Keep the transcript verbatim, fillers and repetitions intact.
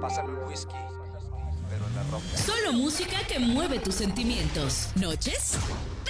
Pásame un whisky, pero en la roca. Solo música que mueve tus sentimientos. Noches